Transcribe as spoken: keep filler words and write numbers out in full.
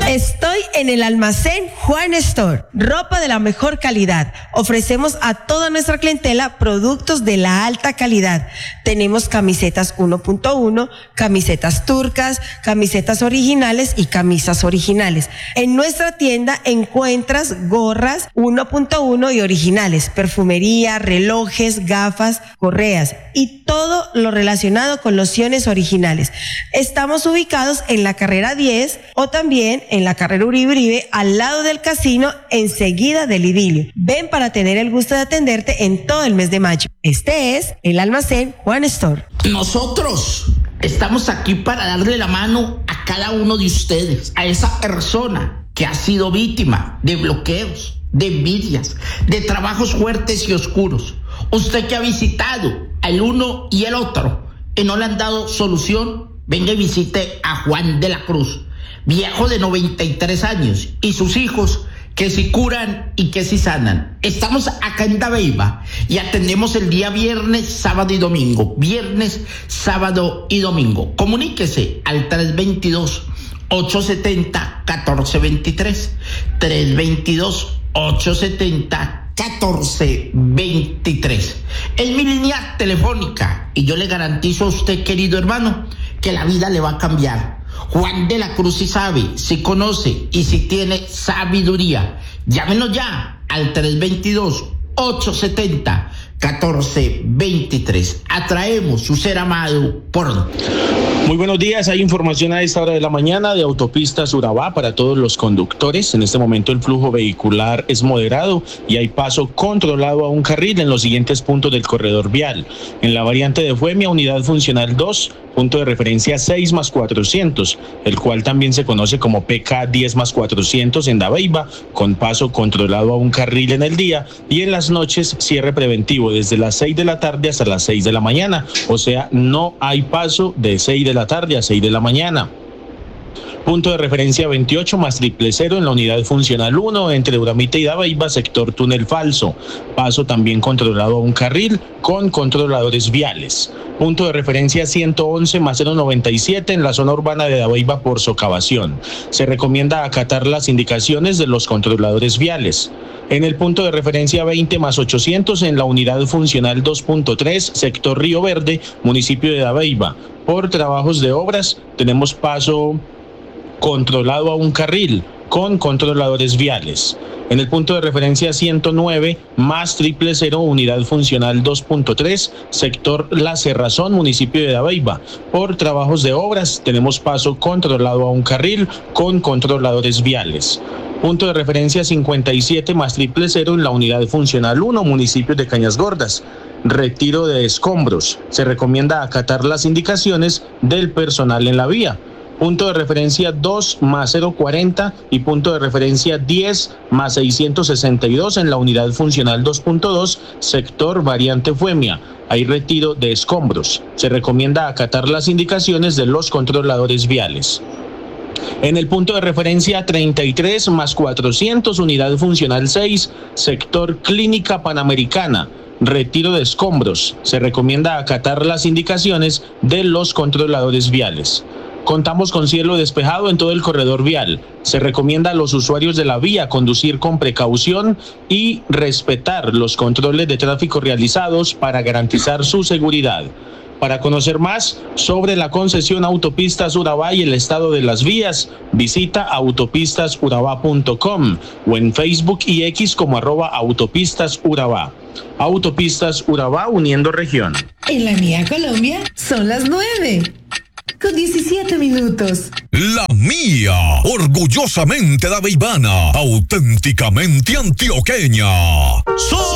Estoy en el almacén Juan Store, ropa de la mejor calidad. Ofrecemos a toda nuestra clientela productos de la alta calidad. Tenemos camisetas uno punto uno, camisetas turcas, camisetas originales y camisas originales. En nuestra tienda encuentras gorras uno punto uno y originales, perfumería, relojes, gafas, correas y todo lo relacionado con lociones originales. Estamos ubicados en la carrera diez o también en la carrera Uribe Uribe, al lado del casino, enseguida del idilio. Ven para tener el gusto de atenderte en todo el mes de mayo. Este es el almacén Juan Store. Nosotros estamos aquí para darle la mano a cada uno de ustedes, a esa persona que ha sido víctima de bloqueos, de envidias, de trabajos fuertes y oscuros. Usted que ha visitado al uno y el otro y no le han dado solución, venga y visite a Juan de la Cruz, viejo de noventa y tres años, y sus hijos que sí curan y que sí sanan. Estamos acá en Dabeiba y atendemos el día viernes, sábado y domingo. Viernes, sábado y domingo. Comuníquese al tres dos dos, ocho siete cero, uno cuatro dos tres. tres dos dos, ocho siete cero, uno cuatro dos tres. Es mi línea telefónica y yo le garantizo a usted, querido hermano, que la vida le va a cambiar. Juan de la Cruz sí sabe, sí conoce y sí tiene sabiduría. Llámenos ya al tres dos dos, ocho siete cero, uno cuatro dos tres. Atraemos su ser amado por... Muy buenos días, hay información a esta hora de la mañana de Autopistas Urabá para todos los conductores. En este momento el flujo vehicular es moderado y hay paso controlado a un carril en los siguientes puntos del corredor vial. En la variante de Fuemia, unidad funcional dos, punto de referencia seis más cuatrocientos, el cual también se conoce como P K diez más cuatrocientos en Dabeiba, con paso controlado a un carril en el día, y en las noches cierre preventivo desde las seis de la tarde hasta las seis de la mañana, o sea, no hay paso de seis de la tarde a seis de la mañana. Punto de referencia veintiocho más triple cero en la unidad funcional uno entre Uramita y Dabeiba, sector túnel falso. Paso también controlado a un carril con controladores viales. Punto de referencia ciento once más cero noventa y siete en la zona urbana de Dabeiba por socavación. Se recomienda acatar las indicaciones de los controladores viales. En el punto de referencia veinte más ochocientos en la unidad funcional dos punto tres, sector Río Verde, municipio de Dabeiba. Por trabajos de obras tenemos paso controlado a un carril con controladores viales. En el punto de referencia ciento nueve más triple cero, unidad funcional dos punto tres, sector La Cerrazón, municipio de Dabeiba. Por trabajos de obras tenemos paso controlado a un carril con controladores viales. Punto de referencia cincuenta y siete más triple cero en la unidad funcional uno, municipio de Cañas Gordas. Retiro de escombros. Se recomienda acatar las indicaciones del personal en la vía. Punto de referencia dos más cero cuarenta y punto de referencia diez más seiscientos sesenta y dos en la unidad funcional dos punto dos, sector variante Fuemia. Hay retiro de escombros. Se recomienda acatar las indicaciones de los controladores viales. En el punto de referencia treinta y tres más cuatrocientos, unidad funcional seis, sector Clínica Panamericana. Retiro de escombros. Se recomienda acatar las indicaciones de los controladores viales. Contamos con cielo despejado en todo el corredor vial. Se recomienda a los usuarios de la vía conducir con precaución y respetar los controles de tráfico realizados para garantizar su seguridad. Para conocer más sobre la concesión Autopistas Urabá y el estado de las vías, visita autopistas urabá punto com o en Facebook y X como arroba Autopistas Urabá. Autopistas Urabá, uniendo región. En la mía Colombia son las nueve con diecisiete minutos. La mía, orgullosamente dabeibana, auténticamente antioqueña. ¡Soy